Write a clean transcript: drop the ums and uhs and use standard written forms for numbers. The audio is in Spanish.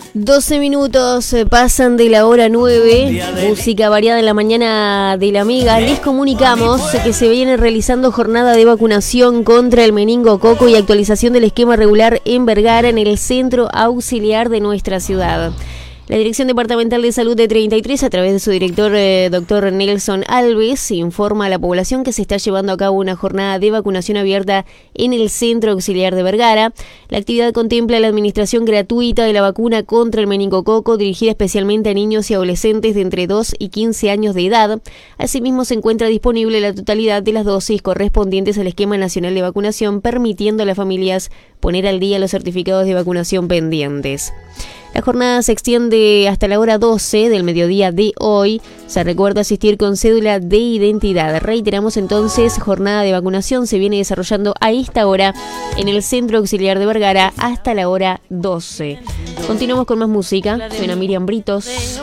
12 minutos pasan de la hora 9, música variada en la mañana de la amiga. Les comunicamos que se viene realizando jornada de vacunación contra el meningococo y actualización del esquema regular en Vergara, en el centro auxiliar de nuestra ciudad. La Dirección Departamental de Salud de 33, a través de su director, doctor Nelson Alves, informa a la población que se está llevando a cabo una jornada de vacunación abierta en el Centro Auxiliar de Vergara. La actividad contempla la administración gratuita de la vacuna contra el meningococo, dirigida especialmente a niños y adolescentes de entre 2 y 15 años de edad. Asimismo, se encuentra disponible la totalidad de las dosis correspondientes al esquema nacional de vacunación, permitiendo a las familias poner al día los certificados de vacunación pendientes. La jornada se extiende hasta la hora 12 del mediodía de hoy. Se recuerda asistir con cédula de identidad. Reiteramos entonces, jornada de vacunación se viene desarrollando a esta hora en el Centro Auxiliar de Vergara hasta la hora 12. Continuamos con más música. Suena Miriam Britos.